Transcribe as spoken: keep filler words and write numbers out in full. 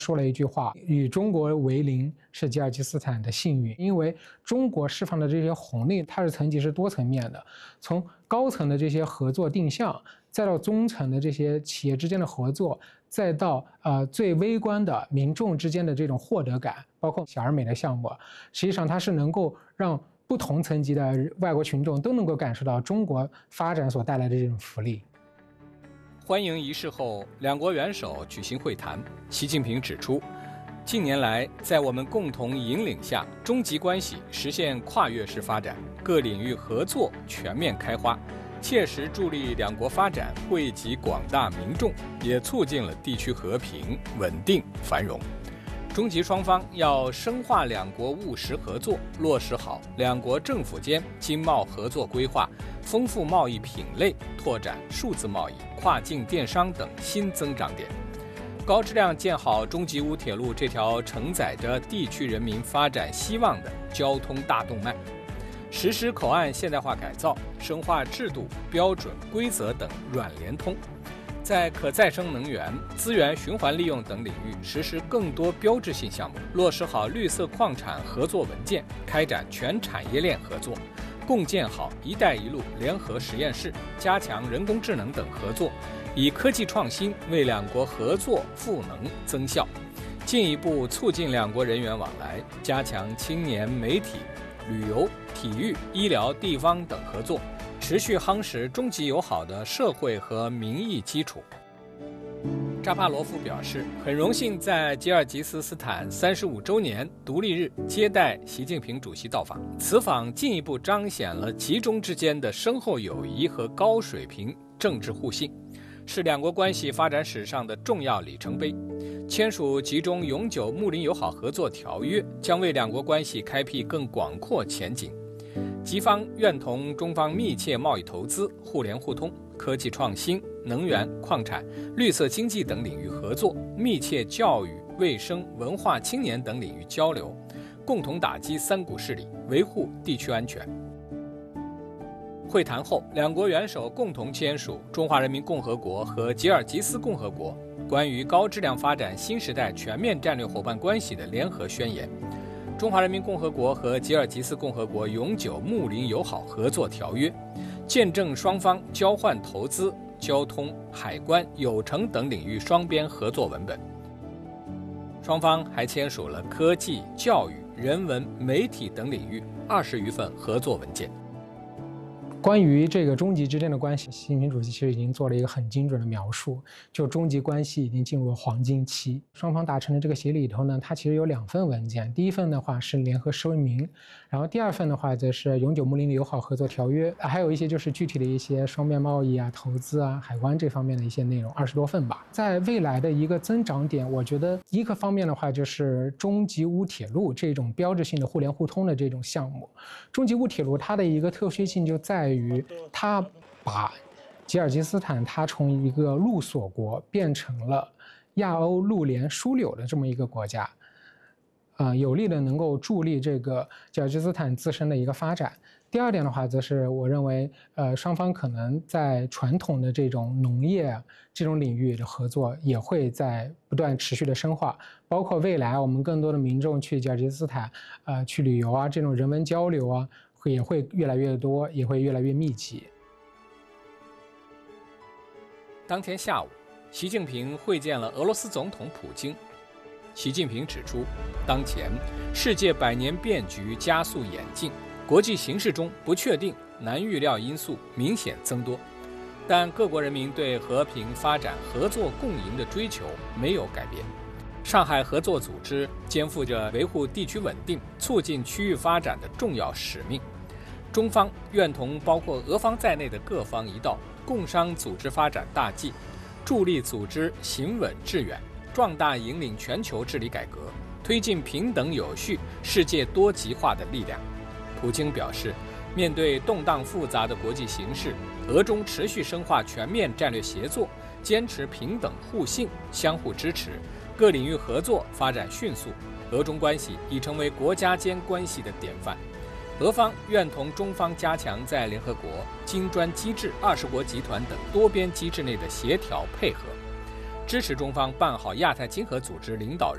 说了一句话：与中国为邻是吉尔吉斯斯坦的幸运，因为中国释放的这些红利，它是层级是多层面的，从高层的这些合作定向，再到中层的这些企业之间的合作，再到呃最微观的民众之间的这种获得感，包括小而美的项目，实际上它是能够让不同层级的外国群众都能够感受到中国发展所带来的这种福利。 欢迎仪式后，两国元首举行会谈。习近平指出，近年来在我们共同引领下，中吉关系实现跨越式发展，各领域合作全面开花，切实助力两国发展，惠及广大民众，也促进了地区和平、稳定、繁荣。中吉双方要深化两国务实合作，落实好两国政府间经贸合作规划，丰富贸易品类，拓展数字贸易、跨境电商等新增长点，高质量建好中吉乌铁路这条承载着地区人民发展希望的交通大动脉，实施口岸现代化改造，深化制度、标准、规则等软联通。在可再生能源、资源循环利用等领域实施更多标志性项目，落实好绿色矿产合作文件，开展全产业链合作，共建好“一带一路”联合实验室，加强人工智能等合作，以科技创新为两国合作赋能增效，进一步促进两国人员往来，加强青年、媒体、旅游、体育、医疗、地方等合作，持续夯实中吉友好的社会和民意基础。扎帕罗夫表示，很荣幸在吉尔吉斯斯坦三十五周年独立日接待习近平主席到访，此访进一步彰显了吉中之间的深厚友谊和高水平政治互信，是两国关系发展史上的重要里程碑。签署吉中永久睦邻友好合作条约，将为两国关系开辟更广阔前景。吉方愿同中方密切贸易投资、互联互通、科技创新、能源、矿产、绿色经济等领域合作，密切教育、卫生、文化、青年等领域交流，共同打击三股势力，维护地区安全。会谈后，两国元首共同签署中华人民共和国和吉尔吉斯共和国关于高质量发展新时代全面战略伙伴关系的联合宣言。中华人民共和国和吉尔吉斯共和国永久睦邻友好合作条约，见证双方交换投资、交通、海关、有成等领域双边合作文本。双方还签署了科技、教育、人文、媒体等领域二十余份合作文件。 关于这个中吉之间的关系，习近平主席其实已经做了一个很精准的描述，就中吉关系已经进入了黄金期。双方达成的这个协议里头呢，它其实有两份文件，第一份的话是联合声明，然后第二份的话则是永久睦邻友好合作条约，还有一些就是具体的一些双边贸易啊、投资啊、海关这方面的一些内容，二十多份吧。在未来的一个增长点，我觉得一个方面的话就是中吉乌铁路这种标志性的互联互通的这种项目。中吉乌铁路它的一个特殊性就在于于它把吉尔吉斯斯坦它从一个陆锁国变成了亚欧陆联枢纽的这么一个国家，呃，有力的能够助力这个吉尔吉斯斯坦自身的一个发展。第二点的话，则是我认为，呃，双方可能在传统的这种农业这种领域的合作也会在不断持续的深化，包括未来我们更多的民众去吉尔吉斯斯坦，呃，去旅游啊，这种人文交流啊。也会越来越多，也会越来越密集。 当天下午，习近平会见了俄罗斯总统普京。习近平指出，当前世界百年变局加速演进，国际形势中不确定、难预料因素明显增多，但各国人民对和平发展、合作共赢的追求没有改变。上海合作组织肩负着维护地区稳定、促进区域发展的重要使命。中方愿同包括俄方在内的各方一道，共商组织发展大计，助力组织行稳致远，壮大引领全球治理改革，推进平等有序、世界多极化的力量。普京表示，面对动荡复杂的国际形势，俄中持续深化全面战略协作，坚持平等互信、相互支持，各领域合作发展迅速，俄中关系已成为国家间关系的典范。俄方愿同中方加强在联合国、金砖机制、二十国集团等多边机制内的协调配合，支持中方办好亚太经合组织领导人